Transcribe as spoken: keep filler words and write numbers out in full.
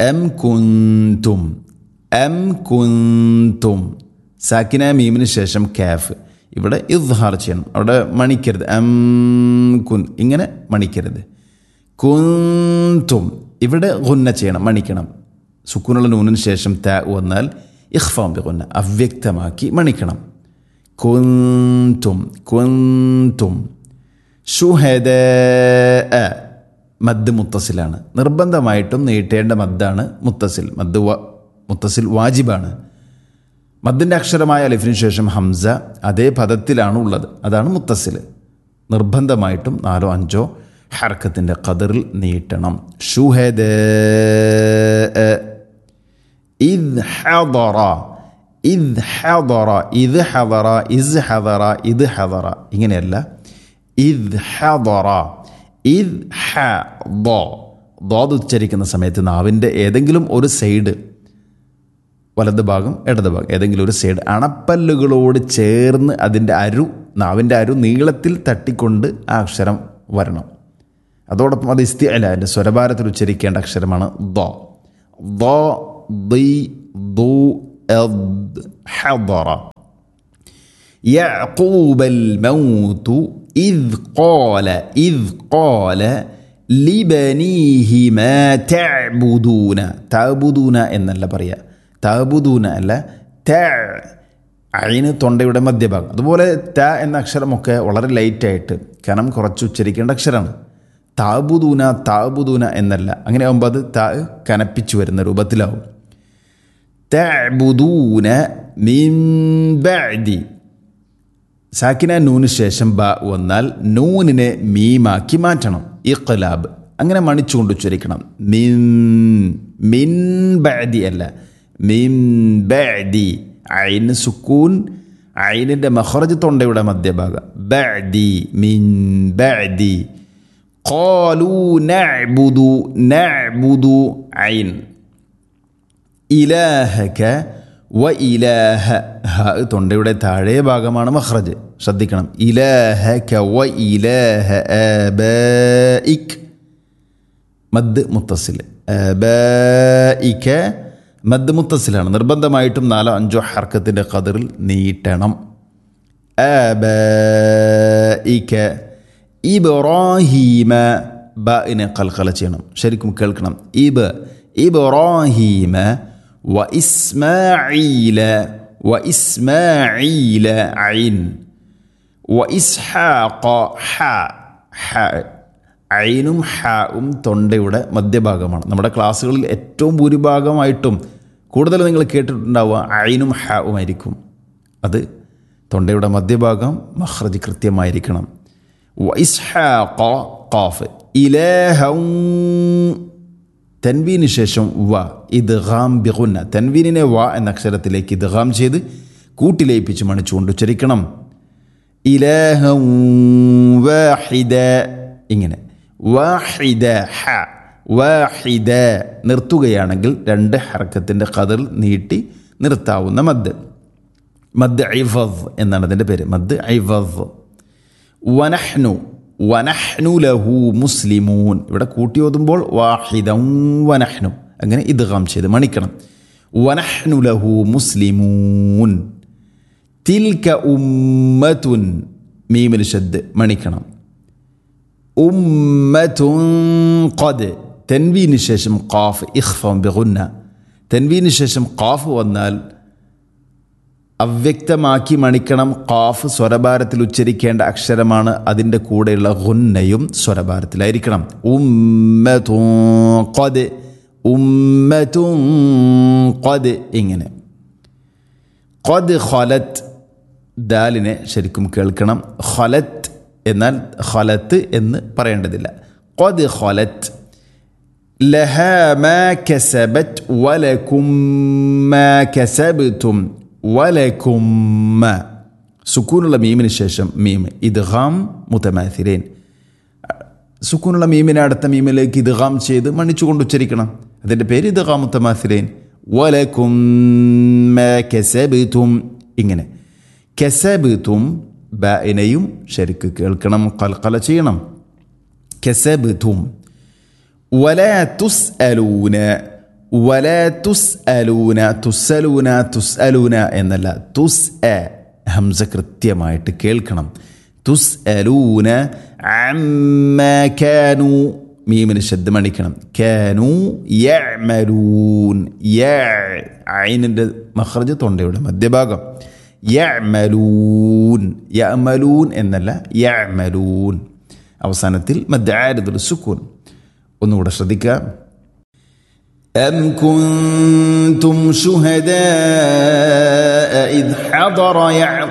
M കുന്തും, M കുന്തും. സാക്കിന മീമിന് ശേഷം കാഫ്. ഇവിടെ ഇദ്ഹാർ ചെയ്യണം, അവിടെ മണിക്കരുത്. എം കുൻ ഇങ്ങനെ മണിക്കരുത്. കുന്തും ഇവിടെ ഗുന്ന ചെയ്യണം, മണിക്കണം. സുക്കൂനുള്ള നൂനിന് ശേഷം ത വന്നാൽ ഇഖ്ഫാം ബി ഗുന്ന, അവ്യക്തമാക്കി മണിക്കണം. കുന്തും കുന്തും. ശുഹദാ മദ് മുത്തസിലാണ്, നിർബന്ധമായിട്ടും നീട്ടേണ്ട മദ്ദാണ് മുത്തസിൽ. മദ് മുത്തസിൽ വാജിബാണ്. മദ്ദിൻ്റെ അക്ഷരമായ അലിഫിന് ശേഷം ഹംസ അതേ പദത്തിലാണ് ഉള്ളത്, അതാണ് മുത്തസിൽ. നിർബന്ധമായിട്ടും നാലോ അഞ്ചോ ഹർക്കത്തിൻ്റെ ഖദറിൽ നീട്ടണം. ശുഹദാ ഇദ് ഹദറ, ഇദ് ഹദറ, ഇദ് ഹദറ, ഇസ് ഹദറ, ഇദ് ഹദറ ഇങ്ങനെയല്ല. ഇദ് ഹദറ, ഇദ് ഹ ദ. ദാദ് ഉച്ചരിക്കുന്ന സമയത്ത് നാവിൻ്റെ ഏതെങ്കിലും ഒരു സൈഡ്, വലത് ഭാഗം ഇടത് ഭാഗം ഏതെങ്കിലും ഒരു സൈഡ് അണപ്പല്ലുകളോട് ചേർന്ന് അതിൻ്റെ അരു, നാവിൻ്റെ അരു നീളത്തിൽ തട്ടിക്കൊണ്ട് ആ അക്ഷരം വരണം. അതോടൊപ്പം അത് ഇസ്തിഅല, അതിൻ്റെ സ്വരഭാരത്തിൽ ഉച്ചരിക്കേണ്ട അക്ഷരമാണ് ദ. ദ ദി ദു അദ് ഹദറ. യഅഖൂബൽ മൗതു ഇദ് ഖാല, ഇദ് ഖാല ലിബനീഹി മാ തഅബുദൂന. തഅബുദൂന എന്നല്ല പറയുക, തഅബുദൂന അല്ല, ത. അയിന് തൊണ്ടയുടെ മധ്യഭാഗം. അതുപോലെ ത എന്ന അക്ഷരമൊക്കെ വളരെ ലൈറ്റായിട്ട് കനം കുറച്ച് ഉച്ചരിക്കേണ്ട അക്ഷരമാണ്. തഅബുദൂന തഅബുദൂന എന്നല്ല, അങ്ങനെ ആകുമ്പോൾ അത് ത കനപ്പിച്ചു വരുന്ന രൂപത്തിലാവും. തഅബുദൂന മിൻ ബഅദി. സാക്കിന നൂന് ശേഷം ബ വന്നാൽ നൂനിനെ മീമാക്കി മാറ്റണം, ഇഖ്ലാബ്. അങ്ങനെ മണിച്ചുകൊണ്ട് ഉച്ചരിക്കണം. മിൻ, മിൻ ബഅദി അല്ല, മിൻ ബഅദി. ഐന് സുക്കൂൻ, ഐനിൻ്റെ മഖ്റജ് തൊണ്ടയുടെ മധ്യഭാഗം. ബഅദി, മിൻ ബഅദി. ഖാലൂ നഅ്ബുദു, നഅ്ബുദു ഐൻ. ഇലാഹക വ ഇലാഹ, ഹ തൊണ്ടയുടെ താഴെ ഭാഗമാണ് മഖ്റജ്, ശ്രദ്ധിക്കണം. ഇലാഹക വ ഇലാഹ ആബാഇക് മദ് മുത്തസിൽ. ആബാഇക മദ് മുത്തസിലാണ്, നിർബന്ധമായിട്ടും നാലോ അഞ്ചോ ഹർക്കത്തിൻ്റെ ഖദറിൽ നീട്ടണം. ആബാഇക. ഇബ്രാഹീമ, ബഇനെ ഖൽഖല ചെയ്യണം, ശരിക്കും കേൾക്കണം. ഇബ്, ഇബ്രാഹീമ. വ ഇസ്മാഈല, വ ഇസ്മാഈല ഐൻ. വ ഇസ്ഹാഖ, ഹ, ഹ. ഐനും ഹാവും തൊണ്ടയുടെ മധ്യഭാഗമാണ്. നമ്മുടെ ക്ലാസ്സുകളിൽ ഏറ്റവും ഭൂരിഭാഗമായിട്ടും കൂടുതൽ നിങ്ങൾ കേട്ടിട്ടുണ്ടാവുക ഐനും ഹാവും ആയിരിക്കും. അത് തൊണ്ടയുടെ മധ്യഭാഗം മഖ്റജ് കൃത്യമായിരിക്കണം. വ ഇസ്ഹാഖ ഖാഫ്. ഇലാഹൗ തൻവീന് ശേഷം വ, ഇദ്ഗാം ബിഗുന്ന. തൻവീനിനെ വ എന്ന അക്ഷരത്തിലേക്ക് ഇദ്ഗാം ചെയ്ത് കൂട്ടിലേപ്പിച്ച് മണിച്ചുകൊണ്ട് ഉച്ചരിക്കണം. ഇലാഹൗ വാഹിദ ഇങ്ങനെ. വാഹിദ, ഹ, വാഹിദ. നിർത്തുകയാണെങ്കിൽ രണ്ട് ഹർക്കത്തിൻ്റെ ഖദറിൽ നീട്ടി നിർത്താവുന്ന മദ്. മദ് ഇവദ് എന്നാണ് അതിൻ്റെ പേര്, മദ് ഇവദ്. വനഹ്നു, വനഹ്നു ലഹു മുസ്ലിമൂൻ. ഇവിടെ കൂട്ടി ഓതുമ്പോൾ വാഹിദൻ വനഹ്നു അങ്ങനെ ഇദ്ഗാം ചെയ്ത് മണിക്കണം. വനഹ്നു ലഹു മുസ്ലിമൂൻ. തിൽക ഉമ്മത്തുൻ, മീമിൽ ശദ്ദ് മണിക്കണം. ഉമ്മത്തുൻ ഖദ്. തൻവീന് ശേഷം ഖാഫ്, ഇഖ്ഫാം ബിഗുന്ന. തൻവീന് ശേഷം ഖാഫ് വന്നാൽ അവ്യക്തമാക്കി മണിക്കണം. ഖാഫ് സ്വരഭാരത്തിൽ ഉച്ചരിക്കേണ്ട അക്ഷരമാണ്, അതിൻ്റെ കൂടെയുള്ള ഗുന്നയും സ്വരഭാരത്തിലായിരിക്കണം. ഉമ്മത്തുൻ ഖദ്, ഉമ്മത്തുൻ ഖദ് ഇങ്ങനെ. ഖദ് ഖലത്ത്, ദാലിനെ ശരിക്കും കേൾക്കണം. ഖലത്ത് എന്നാൽ ഖലത്ത് എന്ന് പറയേണ്ടതില്ല. ഖദ് ഖലത്ത്. ലഹാ മാ കസബത് വലകും മാ കസബ്തും. വലകും. സുക്കൂനുള്ള മീമിന് ശേഷം മീം, ഇദ്ഗാം മുതമാസിലൈൻ. സുക്കൂനുള്ള മീമിനെ അടുത്ത മീമിലേക്ക് ഇദ്ഗാം ചെയ്ത് മണിച്ചുകൊണ്ട് ഉച്ചരിക്കണം, അതിൻ്റെ പേര് ഇദ്ഗാം മുതമാസിലൈൻ. വലകും മാ കസബ്തും ഇങ്ങനെ. കസബ്തും ബാഇനെയും ശരിക്ക് കേൾക്കണം, ഖൽഖല ചെയ്യണം. കസബ്തും. വലാ തുസ്അലൂന, വല തുസ് അലൂന തുസ്സലൂന തുസ്അലൂന എന്നല്ല, തുസ് എ ഹംസ കൃത്യമായിട്ട് കേൾക്കണം. തുസ് അലൂന അമ്മ കാനു മീമിന് ശബ്ദമടിക്കണം. കാനു യഅമലൂൻ യ ഐനിൻ്റെ മഖ്റജ് തൊണ്ടയുടെ മധ്യഭാഗം. യഅമലൂൻ യഅമലൂൻ എന്നല്ല, യഅമലൂൻ. അവസാനത്തിൽ മദ് ആരിദുൽ സുക്കൂൻ. ഒന്നുകൂടെ ശ്രദ്ധിക്കുക. أم كنتم شهداء إذ حضر يعقوب